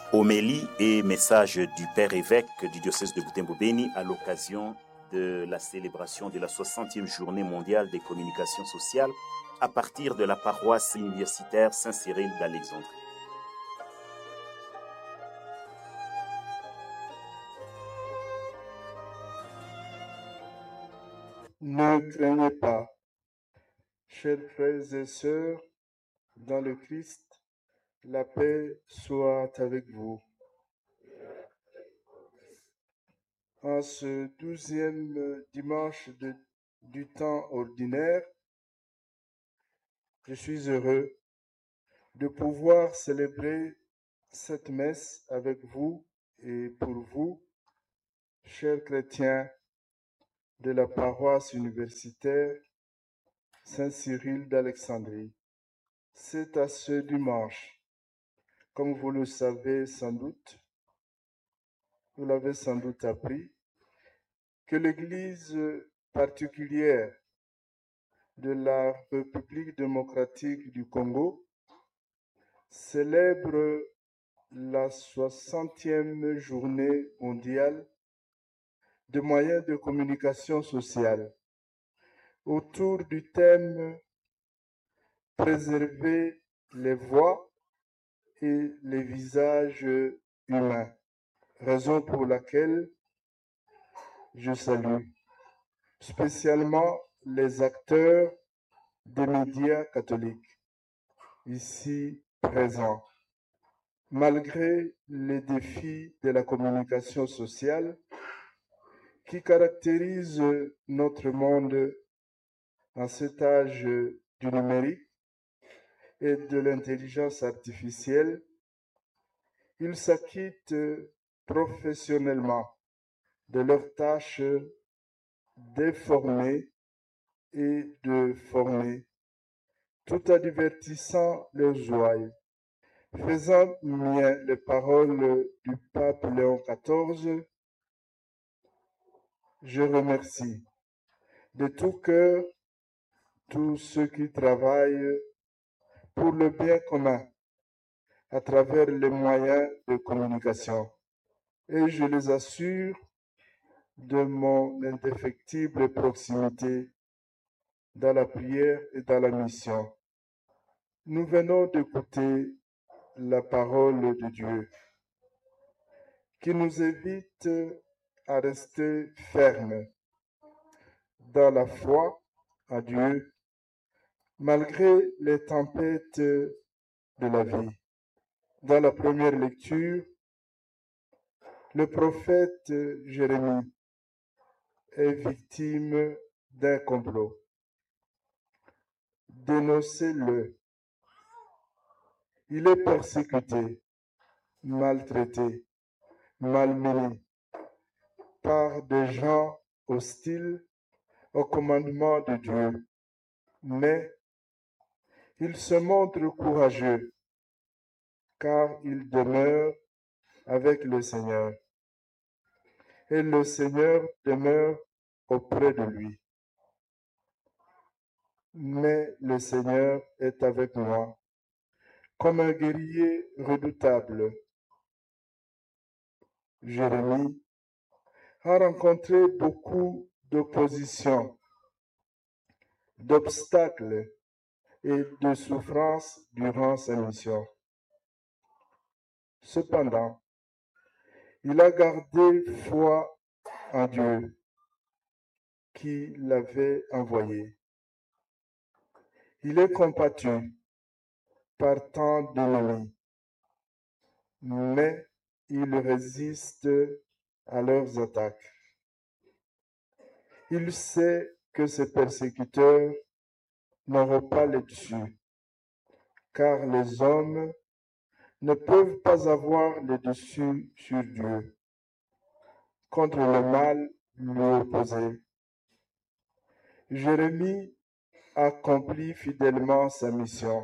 Homélie et message du Père évêque du diocèse de Butembo-Beni à l'occasion de la célébration de la 60e journée mondiale des communications sociales à partir de la paroisse universitaire Saint-Cyril d'Alexandrie. Ne craignez pas, chers frères et sœurs, dans le Christ, la paix soit avec vous. En ce 12e dimanche du temps ordinaire, je suis heureux de pouvoir célébrer cette messe avec vous et pour vous, chers chrétiens de la paroisse universitaire Saint-Cyril d'Alexandrie. C'est à ce dimanche, comme vous le savez sans doute, vous l'avez sans doute appris, que l'Église particulière de la République démocratique du Congo célèbre la 60e journée mondiale des moyens de communication sociale autour du thème « Préserver les voix et les visages humains », raison pour laquelle je salue spécialement les acteurs des médias catholiques ici présents. Malgré les défis de la communication sociale qui caractérisent notre monde en cet âge du numérique et de l'intelligence artificielle, ils s'acquittent professionnellement de leurs tâches d'informer et de former, tout en divertissant leurs oreilles. Faisant mien les paroles du pape Léon XIV, je remercie de tout cœur tous ceux qui travaillent pour le bien commun à travers les moyens de communication. Et je les assure de mon indéfectible proximité dans la prière et dans la mission. Nous venons d'écouter la parole de Dieu qui nous invite à rester fermes dans la foi à Dieu malgré les tempêtes de la vie. Dans la première lecture, le prophète Jérémie est victime d'un complot. Dénoncez-le. Il est persécuté, maltraité, malmené par des gens hostiles au commandement de Dieu. Mais il se montre courageux car il demeure avec le Seigneur. Et le Seigneur demeure auprès de lui. Mais le Seigneur est avec moi, comme un guerrier redoutable. Jérémie a rencontré beaucoup d'opposition, d'obstacles et de souffrances durant sa mission. Cependant, il a gardé foi en Dieu qui l'avait envoyé. Il est combattu par tant d'ennemis, mais il résiste à leurs attaques. Il sait que ses persécuteurs n'auront pas le dessus, car les hommes ne peuvent pas avoir le dessus sur Dieu, contre le mal lui opposé. Jérémie accomplit fidèlement sa mission.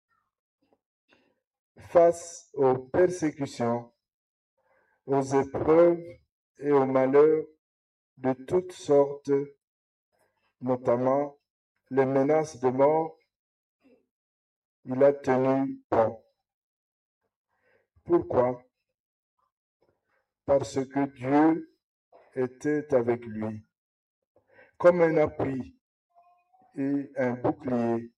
Face aux persécutions, aux épreuves et aux malheurs de toutes sortes, notamment les menaces de mort, il a tenu bon. Pourquoi? parce que Dieu était avec lui, comme un appui et un bouclier.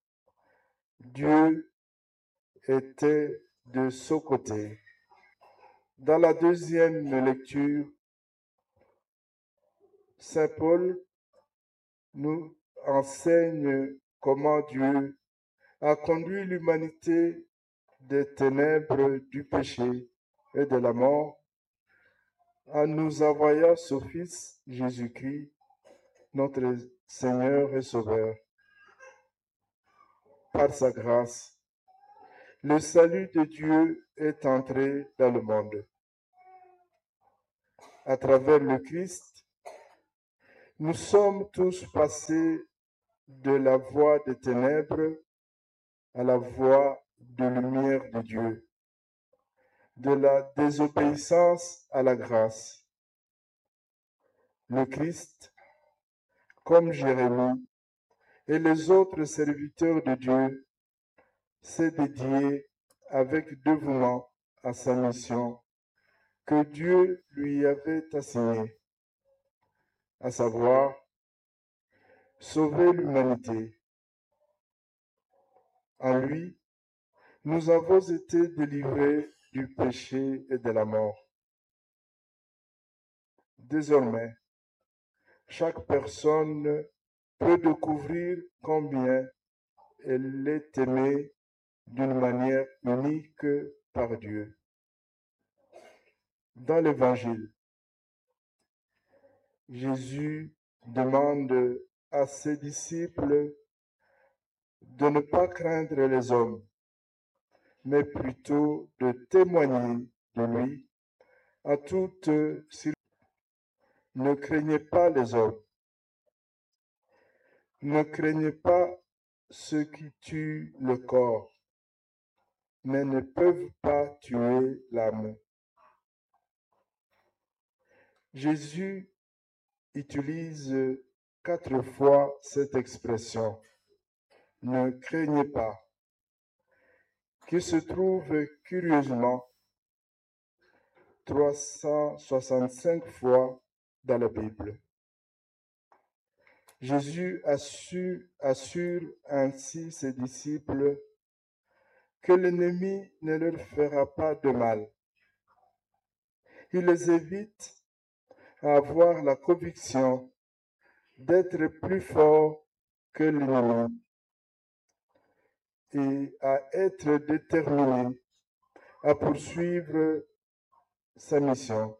Dieu était de son côté. Dans la deuxième lecture, Saint Paul nous enseigne comment Dieu a conduit l'humanité des ténèbres du péché et de la mort en nous envoyant son Fils Jésus-Christ, notre Seigneur et Sauveur. Par sa grâce, le salut de Dieu est entré dans le monde. À travers le Christ, nous sommes tous passés de la voie des ténèbres à la voie de lumière de Dieu, de la désobéissance à la grâce. Le Christ, comme Jérémie et les autres serviteurs de Dieu, s'est dédié avec dévouement à sa mission que Dieu lui avait assignée, à savoir sauver l'humanité. En lui, nous avons été délivrés du péché et de la mort. Désormais, chaque personne peut découvrir combien elle est aimée d'une manière unique par Dieu. Dans l'Évangile, Jésus demande à ses disciples de ne pas craindre les hommes, mais plutôt de témoigner de lui à toutes circonstances. Ne craignez pas les hommes, ne craignez pas ceux qui tuent le corps, mais ne peuvent pas tuer l'âme. Jésus utilise 4 fois cette expression, ne craignez pas, qui se trouve curieusement 365 fois dans la Bible. Jésus assure ainsi ses disciples que l'ennemi ne leur fera pas de mal. Il les invite à avoir la conviction d'être plus forts que l'ennemi et à être déterminés à poursuivre sa mission.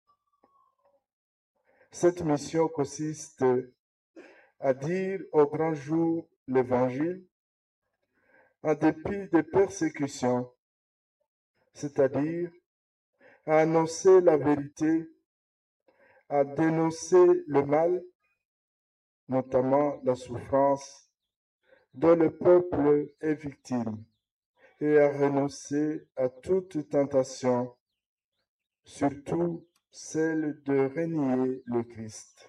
Cette mission consiste à dire au grand jour l'Évangile en dépit des persécutions, c'est-à-dire à annoncer la vérité, à dénoncer le mal, notamment la souffrance dont le peuple est victime, et à renoncer à toute tentation, surtout celle de renier le Christ.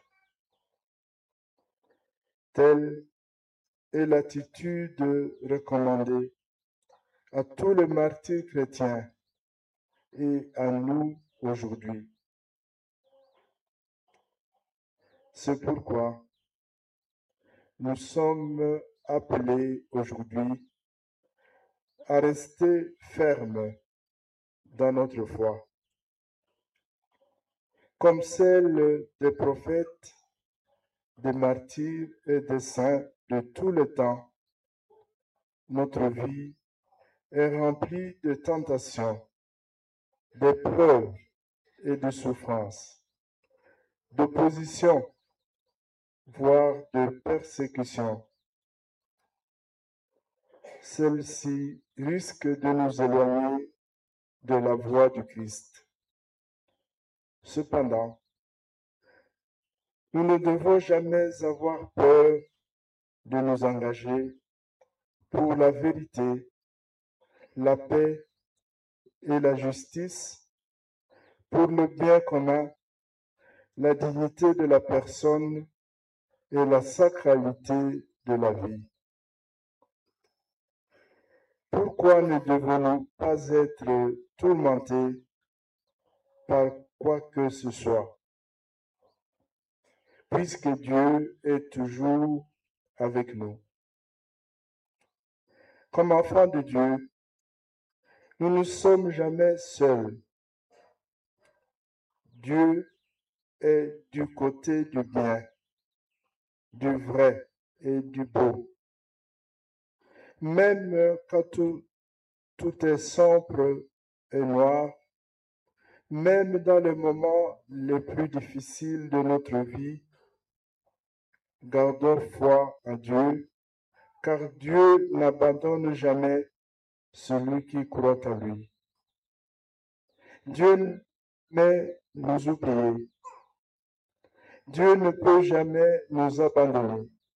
Telle est l'attitude recommandée à tous les martyrs chrétiens et à nous aujourd'hui. C'est pourquoi nous sommes appelés aujourd'hui à rester fermes dans notre foi, comme celle des prophètes, des martyrs et des saints de tout le temps. Notre vie est remplie de tentations, d'épreuves et de souffrances, d'opposition, voire de persécution. Celle-ci risque de nous éloigner de la voie du Christ. Cependant, nous ne devons jamais avoir peur de nous engager pour la vérité, la paix et la justice, pour le bien commun, la dignité de la personne et la sacralité de la vie. Pourquoi ne devons-nous pas être tourmentés par quoi que ce soit, puisque Dieu est toujours avec nous. Comme enfants de Dieu, nous ne sommes jamais seuls. Dieu est du côté du bien, du vrai et du beau. Même quand tout est sombre et noir, même dans les moments les plus difficiles de notre vie, gardons foi en Dieu, car Dieu n'abandonne jamais celui qui croit en lui. Dieu ne nous oublie. Dieu ne peut jamais nous abandonner.